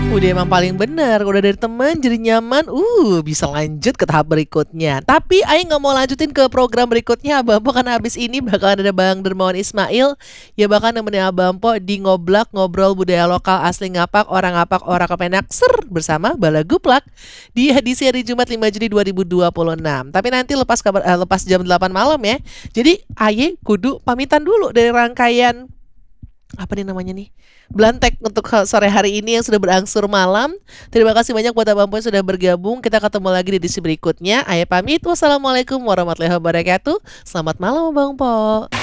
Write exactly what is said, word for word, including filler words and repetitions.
Udah emang paling bener, udah dari temen jadi nyaman, uh bisa lanjut ke tahap berikutnya. Tapi Aing nggak mau lanjutin ke program berikutnya Abang Po, karena habis ini bakalan ada Bang Dermawan Ismail ya bakal nemenin Abang Po di ngoblak ngobrol budaya lokal asli ngapak orang ngapak orang kepenak ser bersama Bala Guplak di edisi hari Jumat lima Juni dua ribu dua puluh enam. Tapi nanti lepas kabar eh, lepas jam delapan malam ya. Jadi Aye kudu pamitan dulu dari rangkaian apa nih namanya nih Blantek untuk sore hari ini yang sudah berangsur malam. Terima kasih banyak buat Abang Po yang sudah bergabung. Kita ketemu lagi di edisi berikutnya. Ayah pamit. Wassalamualaikum warahmatullahi wabarakatuh. Selamat malam Abang Po.